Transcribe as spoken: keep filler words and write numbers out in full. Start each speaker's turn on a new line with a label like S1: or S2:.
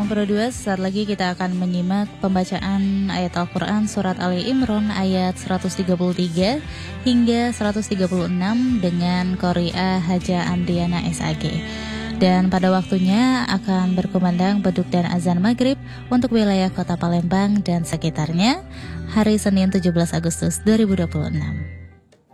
S1: Pro dua, sesaat lagi kita akan menyimak pembacaan ayat Al-Quran Surat Ali Imran ayat seratus tiga puluh tiga hingga seratus tiga puluh enam dengan Qori'ah Haja Andriana S A G. Dan pada waktunya akan berkumandang beduk dan azan maghrib untuk wilayah kota Palembang dan sekitarnya hari Senin tujuh belas Agustus dua ribu dua puluh enam.